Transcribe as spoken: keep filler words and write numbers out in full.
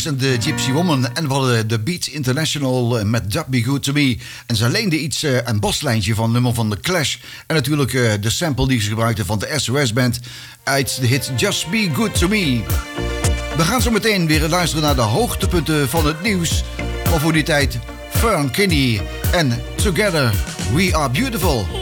Genius en de Gypsy Woman. En we hadden de Beats International met That Be Good To Me. En ze leende iets, uh, een baslijntje van nummer van The Clash. En natuurlijk uh, de sample die ze gebruikten van de S O S Band uit de hit Just Be Good To Me. We gaan zo meteen weer luisteren naar de hoogtepunten van het nieuws. Maar voor die tijd Fern Kinney en Together We Are Beautiful.